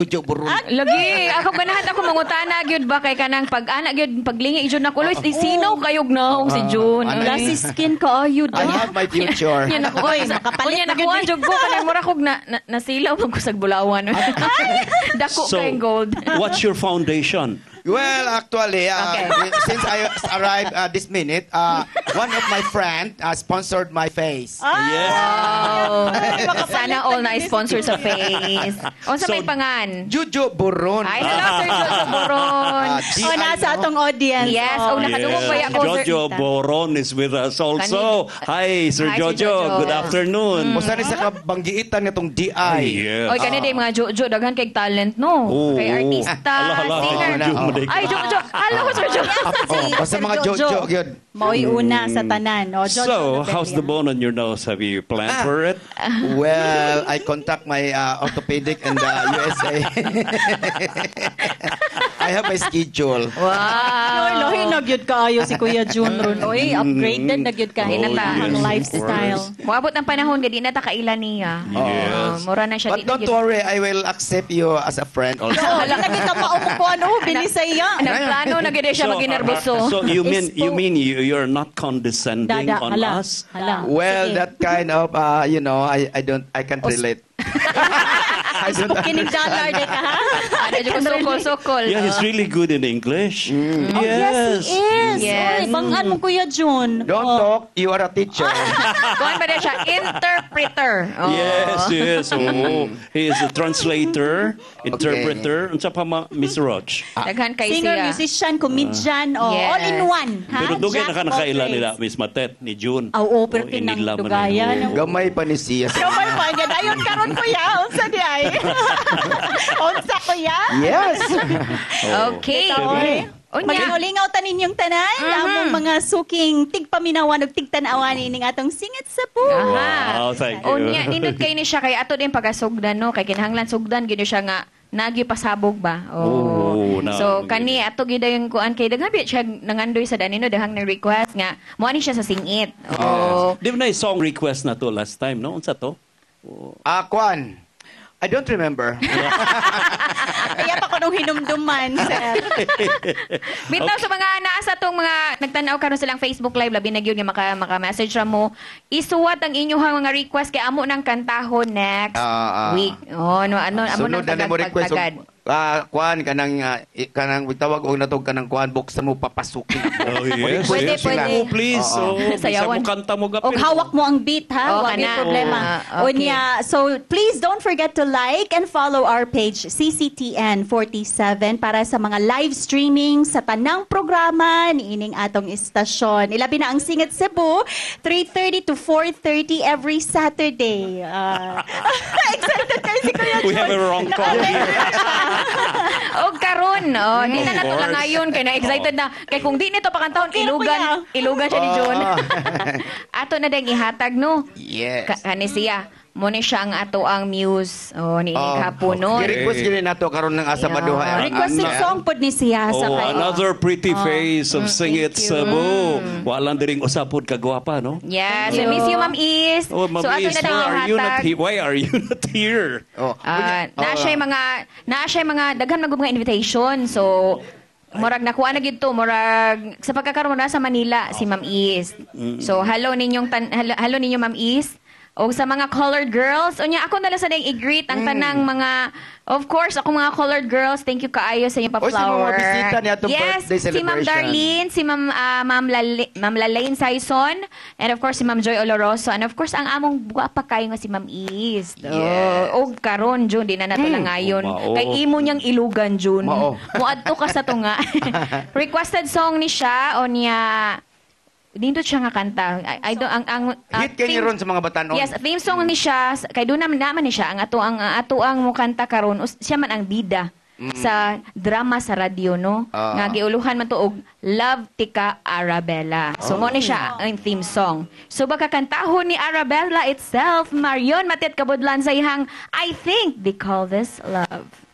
Jojo Buron. Lagi, ako ganahan ako mangutana gyud ba kay kanang pag-ana gyud paglingi jud na kuloy sinaw kayog nahong si June. Wala si skin ko ayud. I have my future. Yan ako, oy, nakapalit na gyud jud ko kanang mura kog nasilaw man ko sa bulawan. Dako So, kay gold. what's your foundation? Well, actually, Okay. since I arrived this minute, one of my friend sponsored my face. Wow. Sana all na sponsor sa face. Unsa may pangan? Jojo Buron. Ay, hello Sir Jojo Boron. O nasa atong audience. Yes, oh, nakadungog ba ako Sir? Jojo Boron is with us also. Hi, Sir Hi, Sir Jojo. Jojo. Good afternoon. Musta ni sa kabanggiitan nitong DI. Yes. Oy, kani day mga Jojo daghan kay talent no. Oo. Kay artista, Ala, singer. Jojo, maday ka. Ay, Jojo. Hello Sir Jojo. Basta mga Jojo yun. Mao'y una sa tanan. O, Jojo So, Rebellion. how's the bone on your nose? Have you planned for it? Well, I contact my orthopedic in the USA. I have my schedule. Wow. Lohi na gyud kaayo si Kuya June ron. Oy, upgraded na gyud ka Oh, na ang yes, lifestyle. of Moabot ang panahon gadi na ta kaila niya. Yes. Mura na siya But don't worry, I will accept you as a friend also. Wala na kita maupukuan binisaya. Nagplano na gadi siya maginerboso. So you mean you're not condescending Dada, on hala. us? Hala. Well, Sige. that kind of, I can't relate. I don't Kining dollar day ka ha? Ano jud ko sokol. Yeah, he's really good in English. Oh, yes, he is. Yes. Oy, bangan mo Kuya June. Don't talk, you are a teacher. Kuan ba na siya interpreter. Oh. Yes. Oh, he is a translator, interpreter. Unsa pa Miss Roach? Daghan kay Singer, siya. musician, comedian, Yes. all in one. Ha? Pero dugay Jack na of all nakaila trades. nila Miss Matet ni June. Oo, pero Oh, tinang inilaman dugayan. na yun. Gamay pa ni siya. Kamay pa niya. Ayon karon Kuya. Unsa di ay? Unsa Kuya? Yes. Okay. Oy. Unya. Magalingaw tanin yung tanan. Among mga suking tigpaminawan ug tigtan-awan ning atong singit sa po. Aha. Wow, thank you. Unya, nindot kay ni siya kay ato din pagasugdan no kay kinahanglan sugdan gid siya nga nagi pasabog ba. Oh, na- So kani ato gid yung kuan kay daghan biya siya nangandoy sa danino daghang na request nga mo ani siya sa singit. Oh. Di ba na yung song request na to last time, no? Unsa to? Kwan. I don't remember. Kaya pa ko nung hinumduman, sir. Bitaw sa mga naasa tong mga nagtanaw karon silang Facebook live labi na gyud nga maka-message ra mo. Isuwat ang inyong mga request kay amo nang kantahon next week. Oh, no ano amo nang Sunod na mo request. tagad. Kwan, kanang tawag og natog kanang kwan, buksan mo papasukin. Oh, yes. Pwede, yes. pwede. Oh, please. Oo. Oh, Sayawan. Bisa mo kanta mo O hawak mo ang beat, ha? Oh, Huwag may kana. problema. Okay. Unya, so please don't forget to like and follow our page CCTN47 para sa mga live streaming sa tanang programa ni ining atong istasyon. Ilabi na ang Singit Cebu, 3:30 to 4:30 every Saturday. Excited kayo si Kuya We have a John. wrong call here. Og karon, di na nato course. lang ngayon kay na excited na kay kung di nito pakantahon Okay, ilugan siya ni John. Ato na ding ihatag no. Yes. Kani siya mo ni siya ang ato ang muse ni hapon no. I-request gini nato karon ng Asabaduha. Requested song pod ni siya sa Oh, kay. another pretty face of Sing It thank you. Cebu. Walang diring usapod kagwapa, no? Yes, we miss you Ma'am Is. Oh, Ma'am So ato Is, na ding ihatag. why are you not here? Na siya mga daghan mga invitation. So murag nakuha na gid to, murag sa pagkakaroon na sa Manila si Ma'am Is. So hello ninyo Ma'am Is. O sa mga colored girls, unya ako na lang sa ding i-greet ang tanang mga, of course, ako mga colored girls, thank you kaayo sa inyong Oy, sa mga pa-flower. bisita niya itong Yes, birthday si Ma'am celebration. Darlene, si Ma'am Lalaine Saison, and of course si Ma'am Joy Oloroso, and of course ang among buwa pa kayo nga si Ma'am Is. Yes. O karon June, di na nato lang ngayon. Mao. Kay imo niyang ilugan June. Mao. Muadto ka sa tunga. Requested song ni siya o niya dito siya nga kanta. I don't ang Hit kayo theme- ron sa mga batanon. Yes, theme song ni siya kay do naman ni siya ang ato ang mo kanta karon siya man ang bida sa drama sa radyo no nga giuluhan man to og Love Tika Arabella. So mo ni siya ang theme song. So baka kantahon ni Arabella itself Marion Matet Kabudlan sa ihang I think they call this love.